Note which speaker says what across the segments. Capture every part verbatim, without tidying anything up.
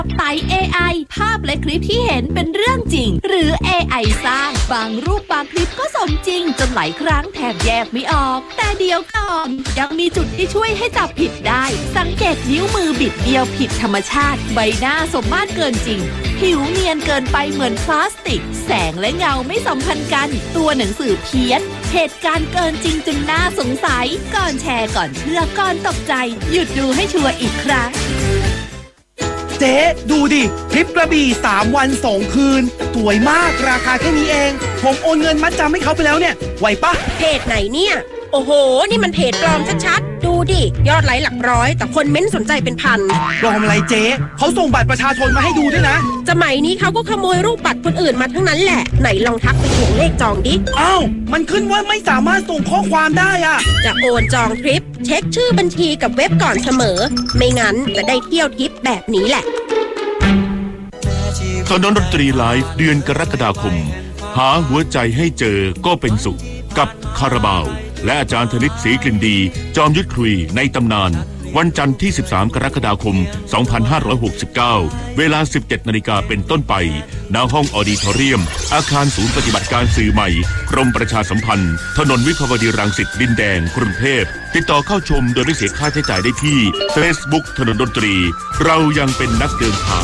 Speaker 1: ไต่ เอ ไอ ภาพและคลิปที่เห็นเป็นเรื่องจริงหรือ เอ ไอ สร้างบางรูปบางคลิปก็สมจริงจนหลายครั้งแทบแยกไม่ออกแต่เดี๋ยวก่อนยังมีจุดที่ช่วยให้จับผิดได้สังเกตนิ้วมือบิดเบี้ยวผิดธรรมชาติใบหน้าสมมาตรเกินจริงผิวเนียนเกินไปเหมือนพลาสติกแสงและเงาไม่สัมพันธ์กันตัวหนังสือเพี้ยนเหตุการณ์เกินจริงจนน่าสงสัยก่อนแชร์ก่อนเชื่อก่อนตกใจหยุดดูให้ชัวร์อีกครั้ง
Speaker 2: เจ๊ดูดิทริปกระบี่สามวันสองคืนสวยมากราคาแค่นี้เองผมโอนเงินมัดจำให้เขาไปแล้วเนี่ยไหวปะ
Speaker 3: เพจไหนเนี่ยโอ้โหนี่มันเพจปลอมชัดๆดูดิยอดไลค์หลักร้อยแต่คนเม้นสนใจเป็นพัน
Speaker 2: ปลอมอะไรเจ๊เขาส่งบัตรประชาชนมาให้ดูด้วยนะ
Speaker 3: สมัยนี้เขาก็ขโมยรูปบัตรคนอื่นมาทั้งนั้นแหละไหนลองทักไปถ่วงเลขจองดิ
Speaker 2: อ้าวมันขึ้นว่าไม่สามารถส่งข้อความได้อะ
Speaker 3: จะโอนจองทริปเช็คชื่อบัญชีกับเว็บก่อนเสมอไม่งั้นจะได้เที่ยวทริปแบบนี้แหละ
Speaker 4: ถนนดนตรีไลฟ์เดือนกรกฎาคมหาหัวใจให้เจอก็เป็นสุขกับคาราบาวและอาจารย์ธนิตศรีกลิ่นดีจอมยุทธคุยในตำนานวันจันทร์ที่สิบสามกรกฎาคมสองพันห้าร้อยหกสิบเก้าเวลา สิบเจ็ดนาฬิกาเป็นต้นไปณห้องออดิทอเรียมอาคารศูนย์ปฏิบัติการสื่อใหม่กรมประชาสัมพันธ์ถนนวิภาวดีรังสิตดินแดงกรุงเทพติดต่อเข้าชมโดยไม่เสียค่าใช้จ่ายได้ที่ Facebook ถนนดนตรีเรายังเป็นนักเดินทาง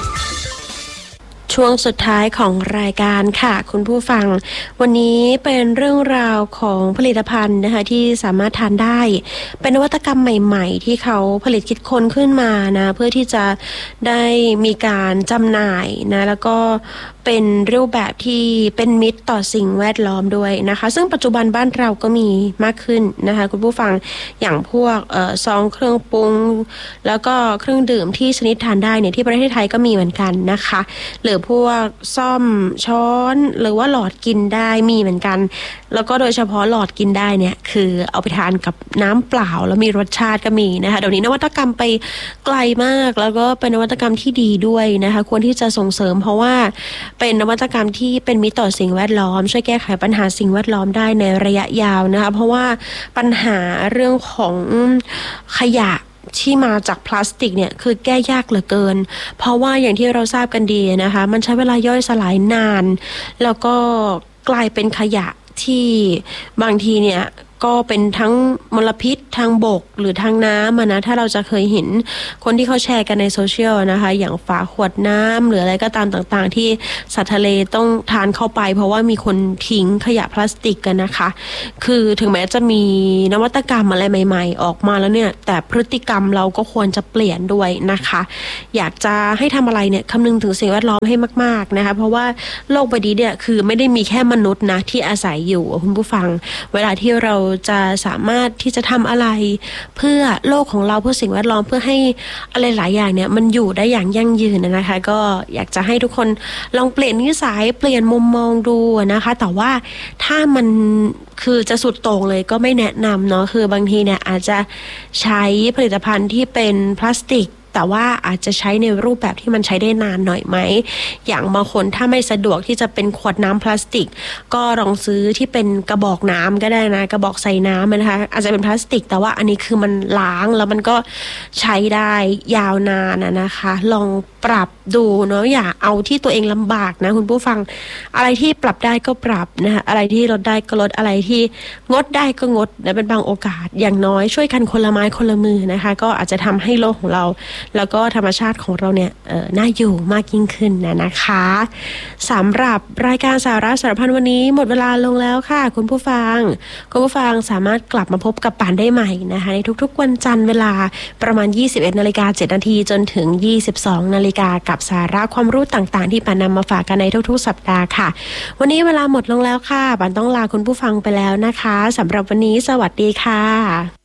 Speaker 5: ช่วงสุดท้ายของรายการค่ะคุณผู้ฟังวันนี้เป็นเรื่องราวของผลิตภัณฑ์นะคะที่สามารถทานได้เป็นนวัตกรรมใหม่ๆที่เขาผลิตคิดค้นขึ้นมานะเพื่อที่จะได้มีการจำหน่ายนะแล้วก็เป็นรูปแบบที่เป็นมิตรต่อสิ่งแวดล้อมด้วยนะคะซึ่งปัจจุบันบ้านเราก็มีมากขึ้นนะคะคุณผู้ฟังอย่างพวกเอ่อซองเครื่องปรุงแล้วก็เครื่องดื่มที่ชนิดทานได้เนี่ยที่ประเทศไทยก็มีเหมือนกันนะคะหรือพวกซ่อมช้อนหรือว่าหลอดกินได้มีเหมือนกันแล้วก็โดยเฉพาะหลอดกินได้เนี่ยคือเอาไปทานกับน้ำเปล่าแล้วมีรสชาติก็มีนะคะเดี๋ยวนี้นวัตกรรมไปไกลมากแล้วก็เป็นนวัตกรรมที่ดีด้วยนะคะควรที่จะส่งเสริมเพราะว่าเป็นนวัตกรรมที่เป็นมิตรต่อสิ่งแวดล้อมช่วยแก้ไขปัญหาสิ่งแวดล้อมได้ในระยะยาวนะคะเพราะว่าปัญหาเรื่องของขยะที่มาจากพลาสติกเนี่ยคือแก้ยากเหลือเกินเพราะว่าอย่างที่เราทราบกันดีนะคะมันใช้เวลาย่อยสลายนานแล้วก็กลายเป็นขยะที่บางทีเนี่ยก็เป็นทั้งมลพิษทางบกหรือทางน้ำนะถ้าเราจะเคยเห็นคนที่เขาแชร์กันในโซเชียลนะคะอย่างฝาขวดน้ำหรืออะไรก็ตามต่างๆที่สัตว์ทะเลต้องทานเข้าไปเพราะว่ามีคนทิ้งขยะพลาสติกกันนะคะคือถึงแม้จะมีนวัตกรรมอะไรใหม่ๆออกมาแล้วเนี่ยแต่พฤติกรรมเราก็ควรจะเปลี่ยนด้วยนะคะอยากจะให้ทำอะไรเนี่ยคำนึงถึงสิ่งแวดล้อมให้มากๆนะคะเพราะว่าโลกใบนี้เนี่ยคือไม่ได้มีแค่มนุษย์นะที่อาศัยอยู่คุณผู้ฟังเวลาที่เราจะสามารถที่จะทำอะไรเพื่อโลกของเราเพื่อสิ่งแวดล้อมเพื่อให้อะไรหลายอย่างเนี่ยมันอยู่ได้อย่างยั่งยืนนะคะก็อยากจะให้ทุกคนลองเปลี่ยนนิสัยเปลี่ยนมุมมองดูนะคะแต่ว่าถ้ามันคือจะสุดโต่งเลยก็ไม่แนะนำเนาะคือบางทีเนี่ยอาจจะใช้ผลิตภัณฑ์ที่เป็นพลาสติกแต่ว่าอาจจะใช้ในรูปแบบที่มันใช้ได้นานหน่อยไหมอย่างบางคนถ้าไม่สะดวกที่จะเป็นขวดน้ำพลาสติกก็ลองซื้อที่เป็นกระบอกน้ำก็ได้นะกระบอกใส่น้ำนะคะอาจจะเป็นพลาสติกแต่ว่าอันนี้คือมันล้างแล้วมันก็ใช้ได้ยาวนานนะคะลองปรับดูเนาะอย่าเอาที่ตัวเองลำบากนะคุณผู้ฟังอะไรที่ปรับได้ก็ปรับนะคะอะไรที่ลดได้ก็ลดอะไรที่งดได้ก็งดและเป็นบางโอกาสอย่างน้อยช่วยกันคนละไม้คนละมือนะคะก็อาจจะทำให้โลกของเราแล้วก็ธรรมชาติของเราเนี่ยเอ่อน่าอยู่มากยิ่งขึ้นนะนะคะสำหรับรายการสาระสารพันวันนี้หมดเวลาลงแล้วค่ะคุณผู้ฟังคุณผู้ฟังสามารถกลับมาพบกับป่านได้ใหม่นะคะในทุกๆวันจันทร์เวลาประมาณ ยี่สิบเอ็ดนาฬิกาเจ็ดนาทีจนถึง ยี่สิบสองนาฬิกากับสาระความรู้ต่างๆที่ป่านนำมาฝากกันในทุกๆสัปดาห์ค่ะวันนี้เวลาหมดลงแล้วค่ะป่านต้องลาคุณผู้ฟังไปแล้วนะคะสำหรับวันนี้สวัสดีค่ะ